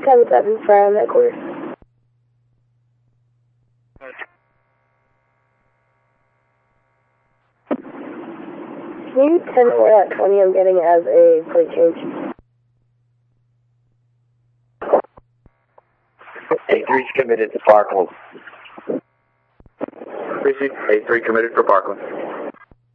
10-7 from headquarters. Can you 10 more at 20? I'm getting as a plate change. A3's committed to Parkland. A3 committed for Parkland.